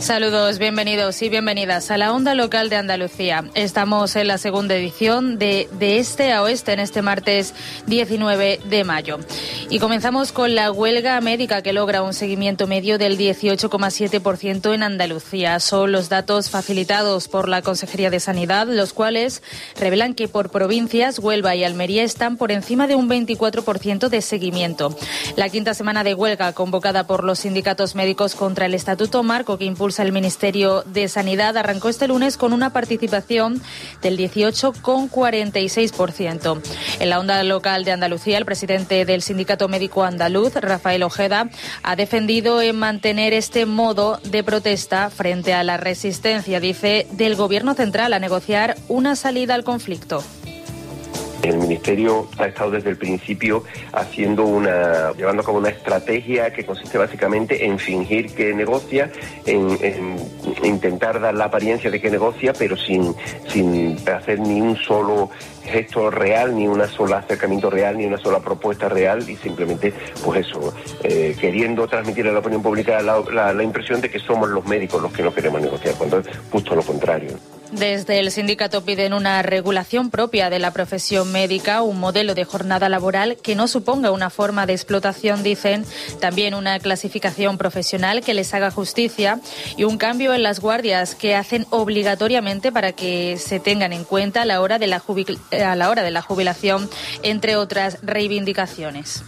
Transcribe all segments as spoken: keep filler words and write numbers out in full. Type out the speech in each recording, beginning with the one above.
Saludos, bienvenidos y bienvenidas a la Onda Local de Andalucía. Estamos en la segunda edición de De Este a Oeste en este martes diecinueve de mayo. Y comenzamos con la huelga médica que logra un seguimiento medio del dieciocho coma siete por ciento en Andalucía. Son los datos facilitados por la Consejería de Sanidad, los cuales revelan que por provincias Huelva y Almería están por encima de un veinticuatro por ciento de seguimiento. La quinta semana de huelga convocada por los sindicatos médicos contra el Estatuto Marco que impulsa el Ministerio de Sanidad arrancó este lunes con una participación del dieciocho coma cuarenta y seis por ciento. En la Onda Local de Andalucía, el presidente del Sindicato Médico Andaluz, Rafael Ojeda, ha defendido en mantener este modo de protesta frente a la resistencia, dice, del Gobierno central a negociar una salida al conflicto. El Ministerio ha estado desde el principio haciendo una, llevando a cabo una estrategia que consiste básicamente en fingir que negocia, en, en intentar dar la apariencia de que negocia, pero sin, sin hacer ni un solo gesto real, ni una sola acercamiento real, ni una sola propuesta real, y simplemente, pues eso, eh, queriendo transmitir a la opinión pública la, la, la impresión de que somos los médicos los que no queremos negociar, cuando es justo lo contrario. Desde el sindicato piden una regulación propia de la profesión médica, un modelo de jornada laboral que no suponga una forma de explotación, dicen, también una clasificación profesional que les haga justicia y un cambio en las guardias que hacen obligatoriamente para que se tengan en cuenta a la hora de la, jubil- a la hora de la jubilación, entre otras reivindicaciones.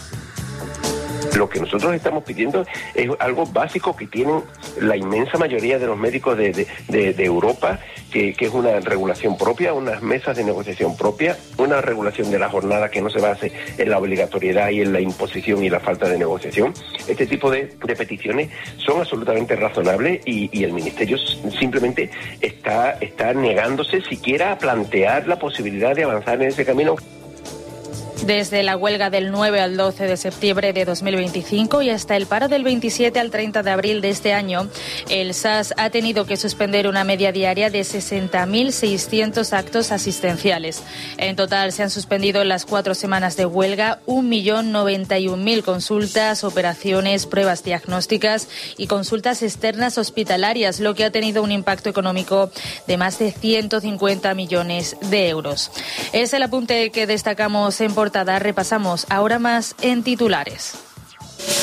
Lo que nosotros estamos pidiendo es algo básico que tienen la inmensa mayoría de los médicos de, de, de, de Europa, que, que es una regulación propia, unas mesas de negociación propia, una regulación de la jornada que no se base en la obligatoriedad y en la imposición y la falta de negociación. Este tipo de, de peticiones son absolutamente razonables y, y el Ministerio simplemente está, está negándose siquiera a plantear la posibilidad de avanzar en ese camino. Desde la huelga del nueve al doce de septiembre de dos mil veinticinco y hasta el paro del veintisiete al treinta de abril de este año, el S A S ha tenido que suspender una media diaria de sesenta mil seiscientos actos asistenciales. En total se han suspendido en las cuatro semanas de huelga un millón noventa y un mil consultas, operaciones, pruebas diagnósticas y consultas externas hospitalarias, lo que ha tenido un impacto económico de más de ciento cincuenta millones de euros. Es el apunte que destacamos en portada. Repasamos ahora más en titulares.